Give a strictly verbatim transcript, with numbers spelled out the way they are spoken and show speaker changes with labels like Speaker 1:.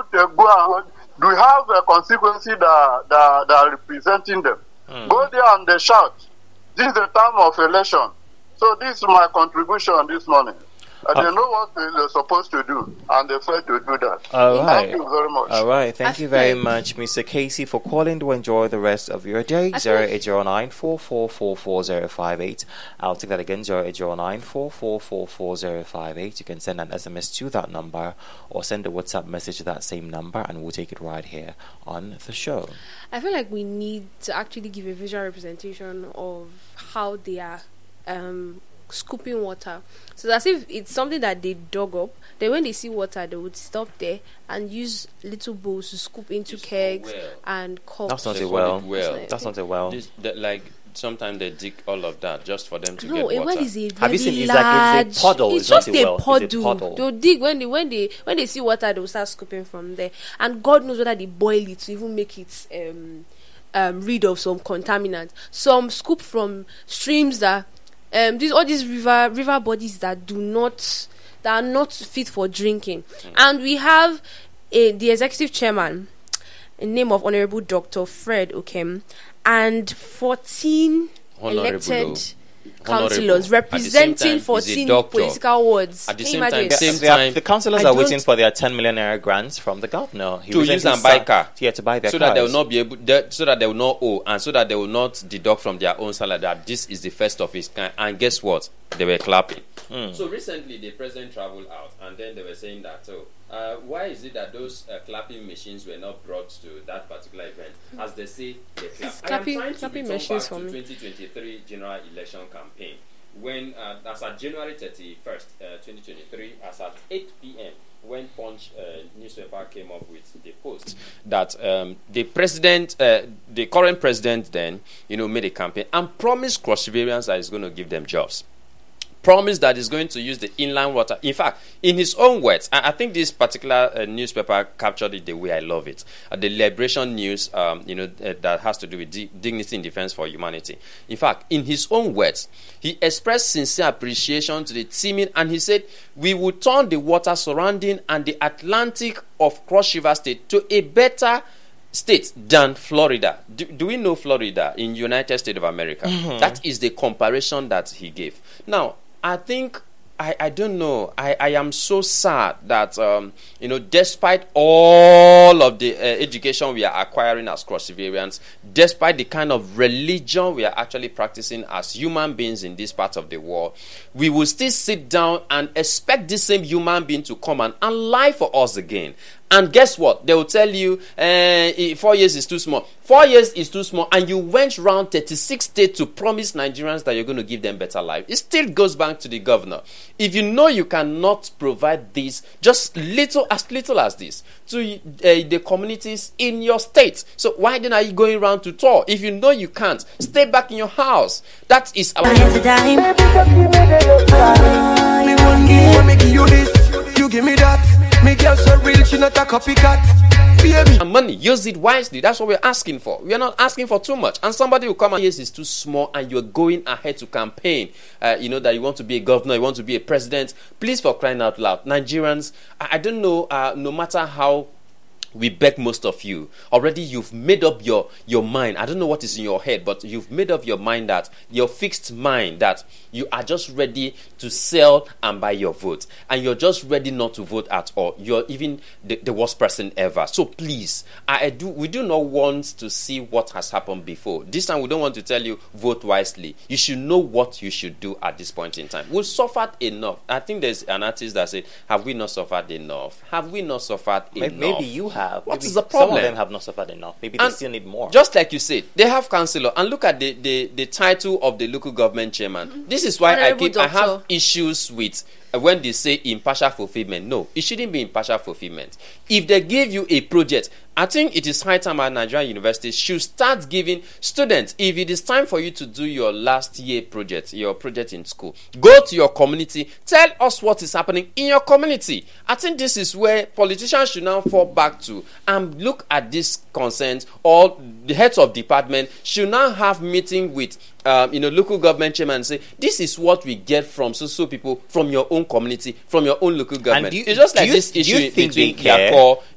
Speaker 1: uh, go and do have a constituency that, that, that are representing them. Mm. Go there and they shout. This is the time of election. So this is my contribution this morning. Uh, they know what they're supposed to do, and they fail to do that.
Speaker 2: All right.
Speaker 1: Thank you very much.
Speaker 2: All right. Thank
Speaker 3: I
Speaker 2: you very
Speaker 3: think-
Speaker 2: much, Mister Casey, for calling. To enjoy the rest of your day.
Speaker 3: I
Speaker 2: Zero
Speaker 3: think-
Speaker 2: eight zero nine four four four four zero five eight. I'll take that again. Zero eight zero nine four four four four zero five eight. You can send an S M S to that number, or send a WhatsApp message to that same number, and we'll take it right here on the show.
Speaker 3: I feel like we need to actually give a visual representation of how they are um, scooping water. So that's if it's something that they dug up. Then when they see water, they would stop there and use little bowls to scoop into
Speaker 4: It's
Speaker 3: kegs
Speaker 4: well.
Speaker 3: and cups.
Speaker 2: That's not
Speaker 4: They
Speaker 2: a
Speaker 4: call
Speaker 2: well.
Speaker 4: it well.
Speaker 2: That's not a well.
Speaker 4: This, that, like sometimes they dig all of that just for them to
Speaker 3: No,
Speaker 4: get
Speaker 3: a
Speaker 4: water.
Speaker 3: well is a very
Speaker 2: Have you seen- it's
Speaker 3: large.
Speaker 2: like- it's a puddle,
Speaker 3: It's
Speaker 2: it's not
Speaker 3: just
Speaker 2: a
Speaker 3: a
Speaker 2: well, it's a
Speaker 3: puddle.
Speaker 2: puddle.
Speaker 3: They'll dig when they when they when they see water, they'll start scooping from there. And God knows whether they boil it to even make it um um rid of some contaminants. Some scoop from streams that um these all these river river bodies that do not that are not fit for drinking. Mm. And we have a the executive chairman, in name of Honorable Doctor Fred Okem, and fourteen
Speaker 4: Honorable.
Speaker 3: elected
Speaker 4: Honorable.
Speaker 3: councillors
Speaker 4: At the same
Speaker 3: representing
Speaker 4: time, he's a
Speaker 3: fourteen
Speaker 4: doctor.
Speaker 3: political wards.
Speaker 4: At the
Speaker 3: Can
Speaker 4: same
Speaker 3: you
Speaker 4: time,
Speaker 3: imagine?
Speaker 4: same
Speaker 2: They are-
Speaker 4: time,
Speaker 2: the councillors
Speaker 4: I
Speaker 2: are waiting
Speaker 4: don't-
Speaker 2: for their ten million naira grants from the governor. He
Speaker 4: to use
Speaker 2: recently
Speaker 4: and buy
Speaker 2: sa-
Speaker 4: car.
Speaker 2: Yeah, to buy their
Speaker 4: so
Speaker 2: cars.
Speaker 4: that they will not be able that, so that they will not owe, and so that they will not deduct from their own salary that this is the first of its kind. And guess what? They were clapping.
Speaker 2: Mm.
Speaker 4: So recently the president traveled out, and then they were saying that, oh, uh, why is it that those uh, clapping machines were not brought to that particular event? As they say, they clap. I am
Speaker 3: Clapping-
Speaker 4: trying to
Speaker 3: clapping
Speaker 4: return
Speaker 3: machines
Speaker 4: back
Speaker 3: for
Speaker 4: to
Speaker 3: me.
Speaker 4: twenty twenty-three general election campaign, when uh, as at January thirty-first, uh, twenty twenty-three, as at eight p.m. when Punch uh, newspaper came up with the post that um, the president, uh, the current president, then you know made a campaign and promised Cross Riverians that he's going to give them jobs. Promised that he's going to use the inland water. In fact, in his own words, I, I think this particular uh, newspaper captured it the way I love it. Uh, the Liberation News, um, you know, uh, that has to do with di- dignity in defense for humanity. In fact, in his own words, he expressed sincere appreciation to the teaming, and he said, "We will turn the water surrounding and the Atlantic of Cross River State to a better state than Florida." Do, do we know Florida in United States of America? Mm-hmm. That is the comparison that he gave. Now, I think, I, I don't know, I, I am so sad that, um, you know, despite all of the uh, education we are acquiring as Cross Riverians, despite the kind of religion we are actually practicing as human beings in this part of the world, we will still sit down and expect this same human being to come and, and lie for us again. And guess what? They will tell you, uh, four years is too small. Four years is too small, and you went round thirty-six states to promise Nigerians that you're going to give them better life. It still goes back to the governor. If you know you cannot provide this, just little as little as this, to uh, the communities in your state, so why then are you going around to tour? If you know you can't, stay back in your house. That is our...
Speaker 5: You give me that. Me girl so real, she not a copycat. Baby.
Speaker 4: And money, use it wisely. That's what we're asking for. We are not asking for too much. And somebody will come and yes, it's too small, and you're going ahead to campaign. Uh, you know that you want to be a governor, you want to be a president. Please, for crying out loud, Nigerians, I, I don't know. Uh, no matter how we beg most of you, already you've made up your your mind. I don't know what is in your head, but you've made up your mind, that your fixed mind that you are just ready to sell and buy your vote, and you're just ready not to vote at all. You're even the, the worst person ever. So please, I, I do we do not want to see what has happened before. This time we don't want to tell you vote wisely. You should know what you should do at this point in time. We've suffered enough. I think there's an artist that said, have we not suffered enough? Have we not suffered enough?
Speaker 2: Maybe you have.
Speaker 4: What
Speaker 2: Maybe
Speaker 4: is the problem?
Speaker 2: Some of them have not suffered enough. Maybe they
Speaker 4: And
Speaker 2: still need more.
Speaker 4: Just like you said, they have councillor, and look at the, the, the title of the local government chairman. Mm-hmm. This is why
Speaker 3: Honorable
Speaker 4: I keep
Speaker 3: Doctor.
Speaker 4: I have issues with uh, when they say impartial fulfillment. No, it shouldn't be impartial fulfillment. If they give you a project, I think it is high time our Nigerian universities should start giving students, if it is time for you to do your last year project, your project in school, go to your community, tell us what is happening in your community. I think this is where politicians should now fall back to and look at these concerns, or the heads of department should now have meeting with um, you know, local government chairman and say, this is what we get from so-so people, from your own community, from your own local government.
Speaker 2: Do you,
Speaker 4: it's just
Speaker 2: do
Speaker 4: like
Speaker 2: you,
Speaker 4: this
Speaker 2: do
Speaker 4: issue
Speaker 2: you think
Speaker 4: between
Speaker 2: they care?
Speaker 4: Yakor,